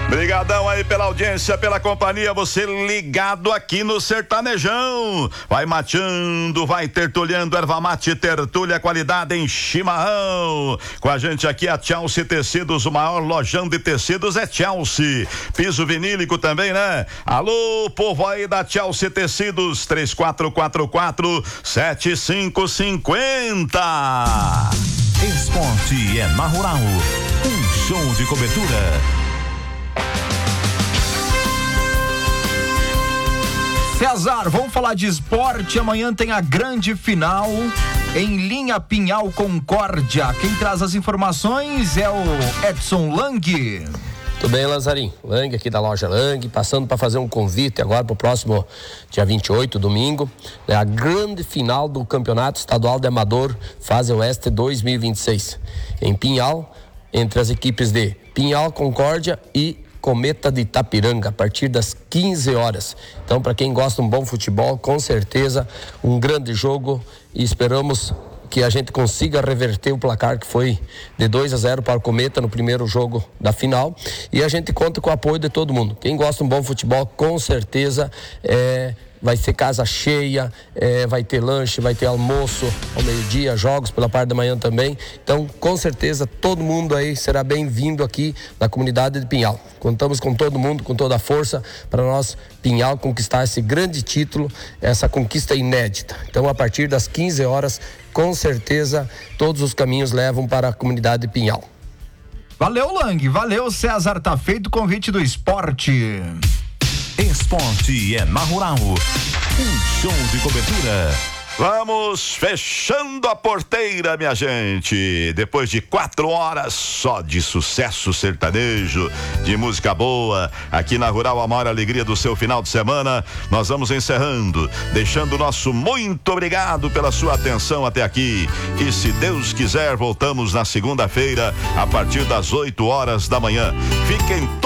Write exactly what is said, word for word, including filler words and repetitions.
Obrigadão aí pela audiência, pela companhia, você ligado aqui no Sertanejão. Vai mateando, vai tertulhando, erva mate, tertulha, qualidade em chimarrão. Com a gente aqui a Chelsea Tecidos, o maior lojão de tecidos é Chelsea. Piso vinílico também, né? Alô, povo aí da Chelsea Tecidos, três quatro quatro quatro, sete cinco cinco zero. Esporte é na Rural, um show de cobertura. César, vamos falar de esporte. Amanhã tem a grande final em linha Pinhal Concórdia. Quem traz as informações é o Edson Lang. Tudo bem, Lazarinho? Lang aqui da loja Lang, passando para fazer um convite agora para o próximo dia vinte e oito, domingo, é a grande final do Campeonato Estadual de Amador Fase Oeste dois mil e vinte e seis, em Pinhal, entre as equipes de Pinhal, Concórdia e Cometa de Itapiranga, a partir das quinze horas. Então, para quem gosta de um bom futebol, com certeza um grande jogo, e esperamos que a gente consiga reverter o placar que foi de dois a zero para o Cometa no primeiro jogo da final, e a gente conta com o apoio de todo mundo. Quem gosta de um bom futebol, com certeza é, vai ser casa cheia, é, vai ter lanche, vai ter almoço ao meio-dia, jogos pela parte da manhã também. Então, com certeza, todo mundo aí será bem-vindo aqui na comunidade de Pinhal. Contamos com todo mundo, com toda a força, para nós, Pinhal, conquistar esse grande título, essa conquista inédita. Então, a partir das quinze horas, com certeza, todos os caminhos levam para a comunidade de Pinhal. Valeu, Lang. Valeu, César. Tá feito o convite do esporte. Esporte é na Rural, um show de cobertura. Vamos fechando a porteira, minha gente. Depois de quatro horas só de sucesso sertanejo, de música boa, aqui na Rural, a maior alegria do seu final de semana, nós vamos encerrando, deixando o nosso muito obrigado pela sua atenção até aqui. E se Deus quiser, voltamos na segunda-feira, a partir das oito horas da manhã. Fiquem todos